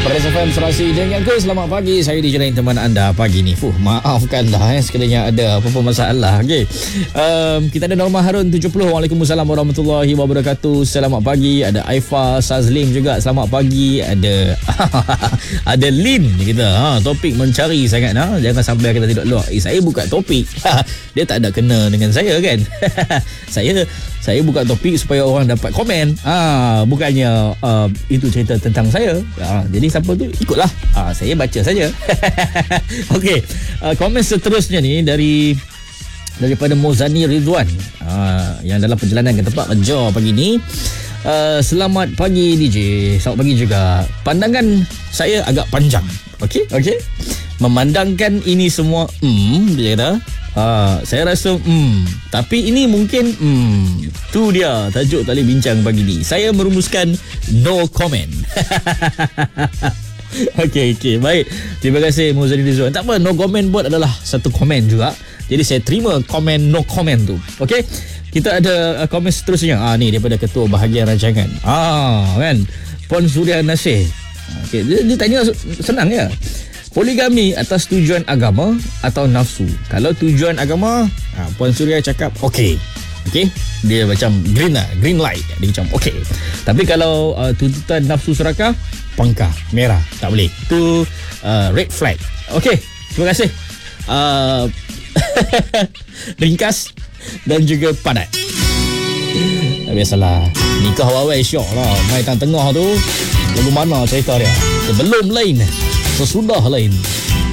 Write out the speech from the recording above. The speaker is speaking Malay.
Perlis FM Serasi dengan ke. Selamat pagi. Saya DJ teman anda pagi ni. Maafkanlah sekiranya ada apa-apa masalah. Okey. Kita ada Norma Harun 70. Waalaikumsalam warahmatullahi wabarakatuh. Selamat pagi. Ada Aifa Sazlim juga. Selamat pagi. Ada ada Lin kita. Topik mencari sangat. Jangan sampai kita tidak luar. Saya buka topik. Dia tak ada kena dengan saya kan. Saya buka topik supaya orang dapat komen. Bukannya itu cerita tentang saya. Jadi siapa tu ikutlah. Saya baca saja. Okey. Komen seterusnya ni daripada Mozani Ridwan. Yang dalam perjalanan ke tempat kerja pagi ni. Selamat pagi DJ. Selamat pagi juga. Pandangan saya agak panjang. Okey. Memandangkan ini semua dia kata. Saya rasa tapi ini mungkin tu dia tajuk tali bincang pagi ni. Saya merumuskan no comment. Okey, baik. Terima kasih Muzani Rizwan. Tak apa, no comment board adalah satu komen juga. Jadi saya terima komen no comment tu. Okey. Kita ada komen seterusnya. Ni daripada Ketua Bahagian Rancangan. Kan. Puan Suria Nasir. Okey, dia tanya senang ya. Poligami atas tujuan agama atau nafsu? Kalau tujuan agama, Puan Suria cakap okey. Dia macam green light. Dia macam okey. Tapi kalau tuntutan nafsu serakah, pangkah merah, tak boleh. Itu red flag. Okey, terima kasih. Ringkas dan juga padat. Biasalah, nikah wawai syok lah. Mai tengah tu lagu mana cerita dia? Sebelum lain, sesudah lain.